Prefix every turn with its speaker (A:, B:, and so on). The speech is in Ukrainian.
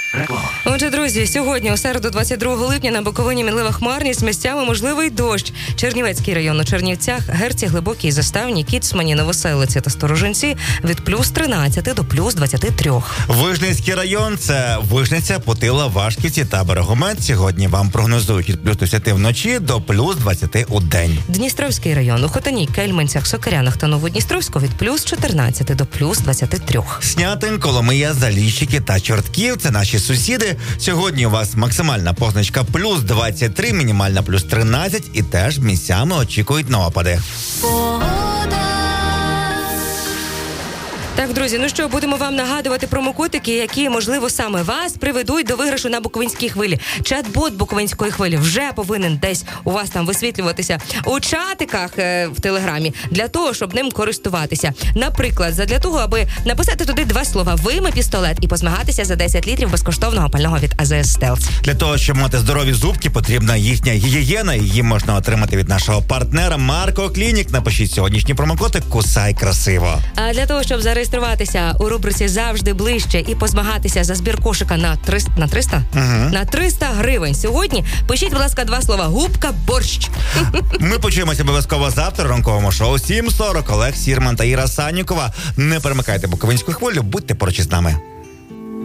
A: Отже, друзі, сьогодні, у середу 22 липня, на Буковині мінлива хмарність, місцями можливий дощ. Чернівецький район у Чернівцях, Герці, Глибокій, Заставні, Кіцмані, Новоселиці та Сторожинці від плюс 13 до плюс 23.
B: Вижницький район – це Вижниця, Путила, Вашківці та Берегомет. Сьогодні вам прогнозують від плюс 10 вночі до плюс 20 у день.
A: Дністровський район у Хотині, Кельменцях, Сокирянах та Новодністровську від плюс 14 до плюс 23.
B: Снятин, Коломия, Заліщики та Чортків – це наші сусіди. Сьогодні у вас максимальна позначка плюс 23, мінімальна плюс 13 і теж місцями очікують на опади.
A: Так, друзі, ну що, будемо вам нагадувати промокодики, які, можливо, саме вас приведуть до виграшу на Буковинській хвилі. Чат-бот Буковинської хвилі вже повинен десь у вас там висвітлюватися у чатиках в Телеграмі, для того, щоб ним користуватися. Наприклад, задля того, аби написати туди два слова «Вийми пістолет» і позмагатися за 10 літрів безкоштовного пального від АЗС Стелс.
B: Для того, щоб мати здорові зубки, потрібна їхня гігієна. Її можна отримати від нашого партнера Марко Клінік. Напишіть сьогоднішній промокод «Кусай красиво».
A: А для того, щоб зареєструватися у рубриці «Завжди ближче» і позмагатися за збір кошика на 300? На 300 гривень. Сьогодні пишіть, будь ласка, два слова «Губка борщ».
B: Ми почуємося обов'язково завтра в ранковому шоу 7:40. Олег Сірман та Іра Саннікова. Не перемикайте Буковинську хвилю, будьте поруч із нами.